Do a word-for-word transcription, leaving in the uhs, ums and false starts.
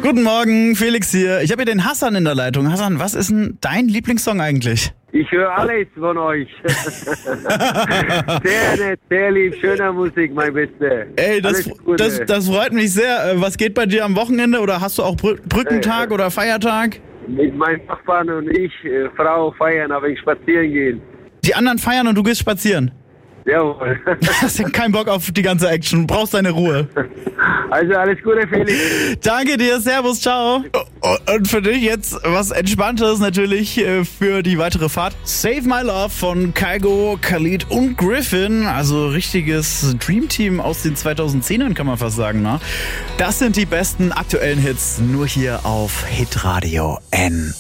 Guten Morgen, Felix hier. Ich habe hier den Hassan in der Leitung. Hassan, was ist denn dein Lieblingssong eigentlich? Ich höre alles von euch. Sehr nett, sehr lieb, schöner Musik, mein Bester. Ey, das, das, das freut mich sehr. Was geht bei dir am Wochenende oder hast du auch Brü- Brückentag äh, oder Feiertag? Mit meinen Nachbarn und ich, äh, Frau, feiern, aber ich spazieren gehen. Die anderen feiern und du gehst spazieren? Jawohl. Hast ja keinen Bock auf die ganze Action, du brauchst deine Ruhe. Also alles Gute, Felix. Danke dir, servus, ciao. Und für dich jetzt was Entspanntes natürlich für die weitere Fahrt. Save My Love von Kygo, Khalid und Griffin. Also richtiges Dreamteam aus den zweitausendzehnern kann man fast sagen. Ne? Das sind die besten aktuellen Hits nur hier auf Hitradio N.